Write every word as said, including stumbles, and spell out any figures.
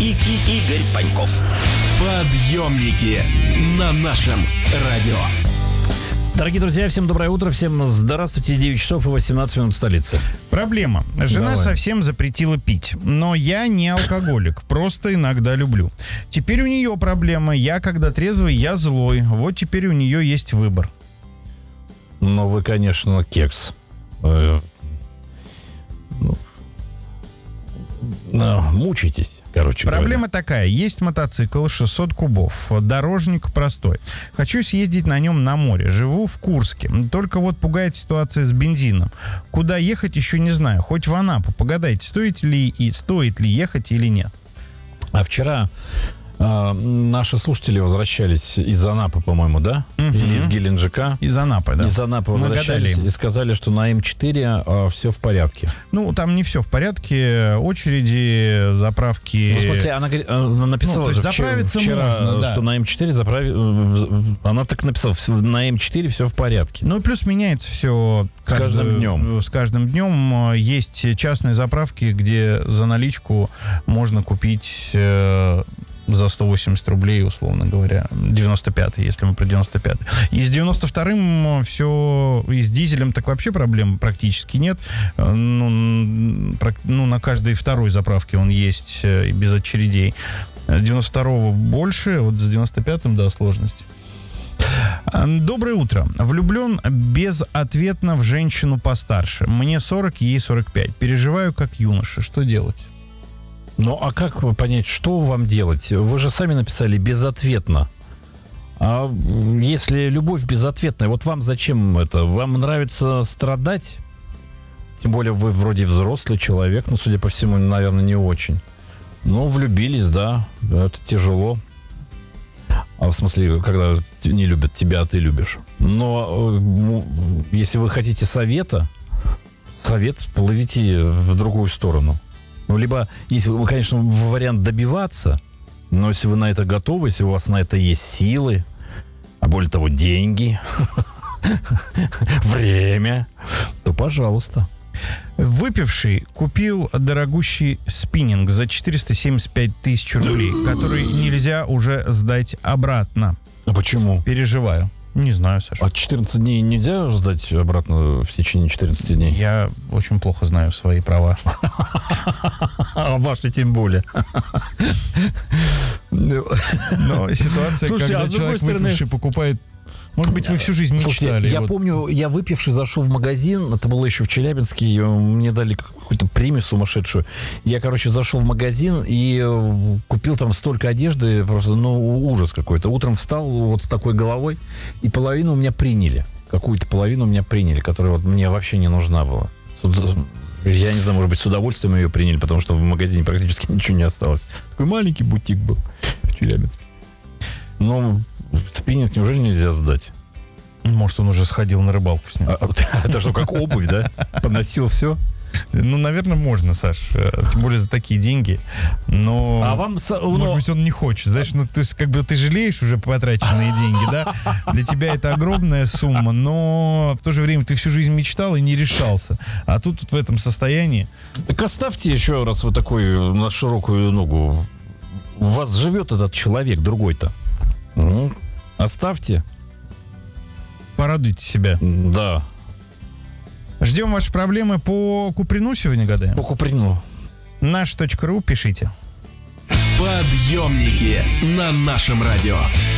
и, и Игорь Паньков. Подъемники на нашем радио. Дорогие друзья, всем доброе утро, всем здравствуйте, девять часов и восемнадцать минут в столице. Проблема. Жена Давай. совсем запретила пить, но я не алкоголик, просто иногда люблю. Теперь у нее проблема, я когда трезвый, я злой, вот теперь у нее есть выбор. Ну, вы, конечно, кекс. Э, ну, ну, мучитесь, короче Проблема говоря. такая, есть мотоцикл шестьсот кубов, дорожник простой. Хочу съездить на нем на море, живу в Курске, только вот пугает ситуация с бензином. Куда ехать еще не знаю, хоть в Анапу, погадайте, стоит ли, и стоит ли ехать или нет. А вчера э, наши слушатели возвращались из Анапы, по-моему, да? Мгм. Или из Геленджика. Из Анапы, да. Из Анапы Мы возвращались гадали. и сказали, что на эм четыре э, все в порядке. Ну, там не все в порядке, очереди, заправки. Ну, в смысле, она, говорит, она написала Ну, то есть же вчера, заправиться вчера, можно, да. что на эм четыре заправи... Она так написала, всё- на эм четыре все в порядке. Ну и плюс меняется все С каждым днем. С каждым днем есть частные заправки, где за наличку можно купить э, за сто восемьдесят рублей, условно говоря, девяносто пятый, если мы про девяносто пятый. И с девяносто вторым все, и с дизелем так вообще проблем практически нет. Э, Ну, прак- ну, на каждой второй заправке он есть э, и без очередей. С девяносто второго больше, вот с девяносто пятым, да, сложность. Доброе утро. Влюблен безответно в женщину постарше. Мне сорок, ей сорок пять. Переживаю как юноша. Что делать? Ну, а как вы понять, что вам делать? Вы же сами написали безответно. А если любовь безответная, вот вам зачем это? Вам нравится страдать? Тем более вы вроде взрослый человек, но, судя по всему, наверное, не очень. Ну, влюбились, да, это тяжело. А в смысле, когда не любят тебя, а ты любишь. Но э, если вы хотите совета, совет плывите в другую сторону. Ну, либо, если вы, конечно, вариант добиваться, но если вы на это готовы, если у вас на это есть силы, а более того, деньги, время, то пожалуйста. Выпивший купил дорогущий спиннинг за четыреста семьдесят пять тысяч рублей, который нельзя уже сдать обратно. А почему? Переживаю. Не знаю, Саша. А четырнадцать дней нельзя сдать обратно в течение четырнадцати дней? Я очень плохо знаю свои права. А ваши тем более. Но ситуация, Слушайте, а когда с другой человек стороны- выпивший покупает... Может быть, вы всю жизнь Слушайте, мечтали. я вот. помню, я выпивший зашел в магазин, это было еще в Челябинске, и мне дали какую-то премию сумасшедшую. Я, короче, зашел в магазин и э, купил там столько одежды, просто, ну, ужас какой-то. Утром встал вот с такой головой, и половину у меня приняли. Какую-то половину у меня приняли, которая вот мне вообще не нужна была. С- Я не знаю, может быть, с удовольствием ее приняли, потому что в магазине практически ничего не осталось. Такой маленький бутик был в Челябинске. Ну, спиннинг неужели нельзя сдать? Может, он уже сходил на рыбалку с ним. А, а, это что, как обувь, да? Поносил все? Ну, наверное, можно, Саш. э, Тем более за такие деньги. Но... А вам... с- Может ну, быть, он не хочет. Знаешь, ну, то есть, как бы ты жалеешь уже потраченные деньги, да? Для тебя это огромная сумма, но в то же время ты всю жизнь мечтал и не решался. А тут, тут в этом состоянии... так оставьте еще раз вот такой на широкую ногу. У вас живет этот человек другой-то. Ну, оставьте. Порадуйте себя. Да. Ждем ваши проблемы по Куприну сегодня гадаем. По Куприну. наш точка ру, пишите. Подъемники на нашем радио.